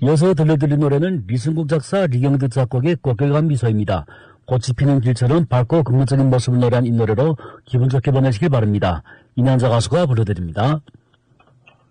이어서 들려드린 노래는 리승국 작사, 리경득 작곡의 꽃길감 미소입니다. 꽃이 피는 길처럼 밝고 긍정적인 모습을 노래한 이 노래로 기분 좋게 보내시길 바랍니다. 이난자 가수가 불러드립니다.